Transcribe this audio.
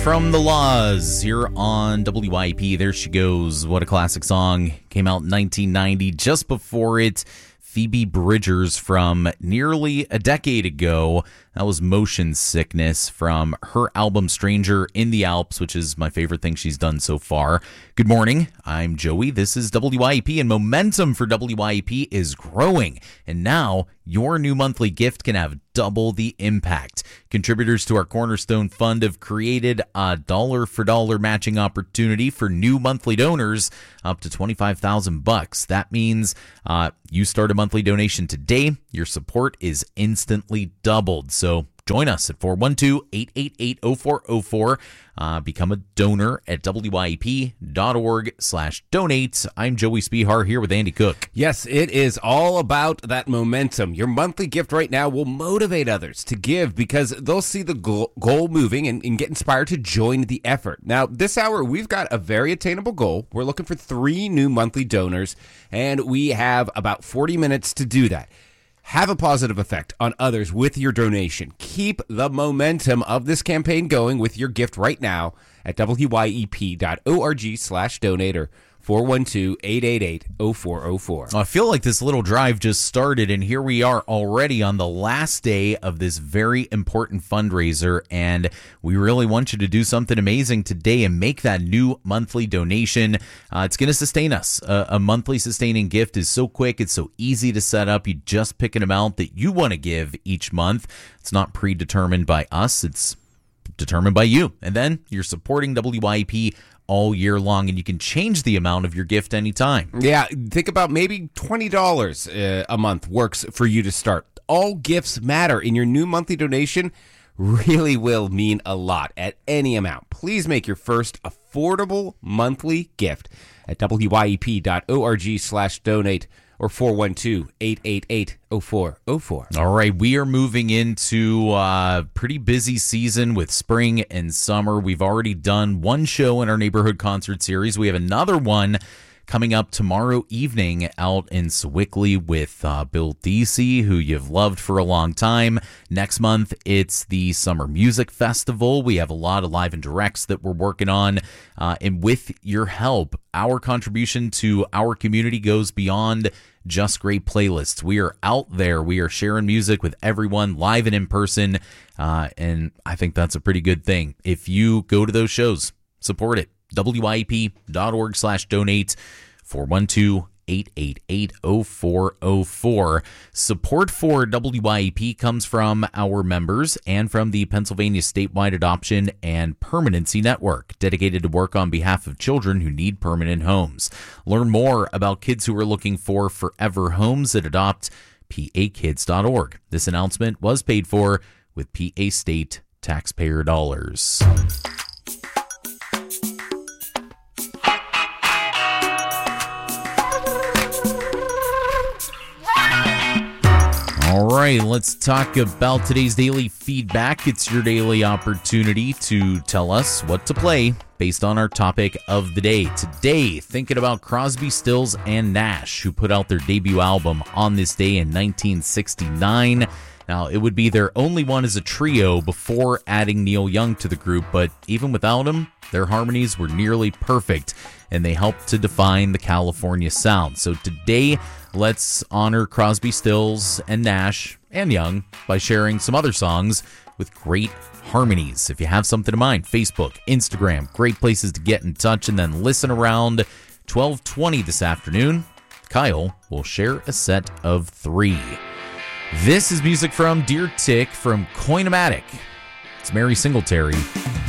from The Laws here on WYP. There she goes. What a classic song. Came out in 1990. Just before it, Phoebe Bridgers from nearly a decade ago. That was Motion Sickness from her album Stranger in the Alps, which is my favorite thing she's done so far. Good morning. I'm Joey. This is WYP, and momentum for WYP is growing. And now your new monthly gift can have double the impact. Contributors to our Cornerstone Fund have created a dollar-for-dollar matching opportunity for new monthly donors up to $25,000. That means you start a monthly donation today, your support is instantly doubled. So join us at 412-888-0404. Become a donor at wyp.org/donate. I'm Joey Spihar here with Andy Cook. Yes, it is all about that momentum. Your monthly gift right now will motivate others to give because they'll see the goal moving and get inspired to join the effort. Now, this hour, we've got a very attainable goal. We're looking for 3 new monthly donors, and we have about 40 minutes to do that. Have a positive effect on others with your donation. Keep the momentum of this campaign going with your gift right now at wyep.org/donate or 412-888-0404. I feel like this little drive just started, and here we are already on the last day of this very important fundraiser, and we really want you to do something amazing today and make that new monthly donation. It's going to sustain us. A monthly sustaining gift is so quick. It's so easy to set up. You just pick an amount that you want to give each month. It's not predetermined by us. It's determined by you. And then you're supporting WYP all year long, and you can change the amount of your gift anytime. Yeah, think about maybe $20 a month works for you to start. All gifts matter, and your new monthly donation really will mean a lot at any amount. Please make your first affordable monthly gift at wyep.org/donate or 412-888-0404. All right, we are moving into a pretty busy season with spring and summer. We've already done one show in our neighborhood concert series. We have another one coming up tomorrow evening out in Sewickley with Bill Deasy, who you've loved for a long time. Next month, it's the Summer Music Festival. We have a lot of live and directs that we're working on. And with your help, our contribution to our community goes beyond just great playlists. We are out there. We are sharing music with everyone live and in person. And I think that's a pretty good thing. If you go to those shows, support it. wyep.org/donate, 412-888-0404. Support for WYP comes from our members and from the Pennsylvania Statewide Adoption and Permanency Network, dedicated to work on behalf of children who need permanent homes. Learn more about kids who are looking for forever homes at adoptpakids.org. This announcement was paid for with PA state taxpayer dollars. All right, let's talk about today's daily feedback. It's your daily opportunity to tell us what to play based on our topic of the day. Today, thinking about Crosby, Stills, and Nash, who put out their debut album on this day in 1969. Now, it would be their only one as a trio before adding Neil Young to the group, but even without him, their harmonies were nearly perfect, and they helped to define the California sound. So today, let's honor Crosby, Stills, and Nash, and Young by sharing some other songs with great harmonies. If you have something in mind, Facebook, Instagram, great places to get in touch, and then listen around 12:20 this afternoon. Kyle will share a set of 3. This is music from Dear Tick from Coinomatic. It's Mary Singletary.